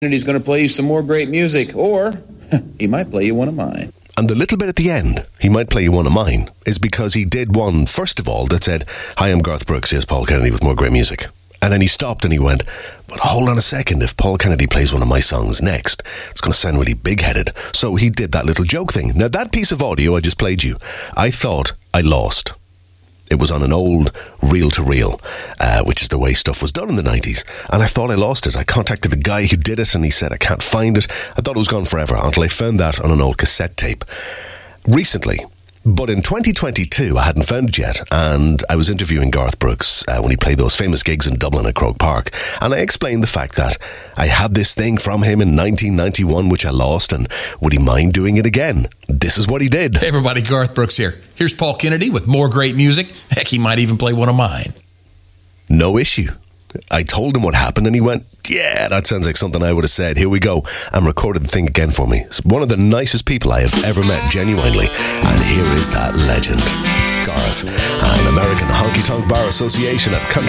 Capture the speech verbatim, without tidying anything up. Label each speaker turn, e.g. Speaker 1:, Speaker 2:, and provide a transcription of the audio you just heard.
Speaker 1: He's going to play you some more great music, or he might play you one of mine.
Speaker 2: And the little bit at the end, he might play you one of mine, is because he did one, first of all, that said, "Hi, I'm Garth Brooks, here's Paul Kennedy with more great music." And then he stopped and he went, "But hold on a second, if Paul Kennedy plays one of my songs next, it's going to sound really big-headed." So he did that little joke thing. Now, that piece of audio I just played you, I thought I lost. It was on an old reel-to-reel, uh, which is the way stuff was done in the nineties. And I thought I lost it. I contacted the guy who did it and he said, "I can't find it." I thought it was gone forever until I found that on an old cassette tape. Recently, but in twenty twenty-two, I hadn't found it yet, and I was interviewing Garth Brooks uh, when he played those famous gigs in Dublin at Croke Park, and I explained the fact that I had this thing from him in nineteen ninety-one which I lost, and would he mind doing it again? This is what he did.
Speaker 3: Hey everybody, Garth Brooks here. Here's Paul Kennedy with more great music. Heck, he might even play one of mine.
Speaker 2: No issue. I told him what happened and he went, "Yeah, that sounds like something I would have said. Here we go." And recorded the thing again for me. It's one of the nicest people I have ever met, genuinely. And here is that legend. Garth and American Honky Tonk Bar Association at Country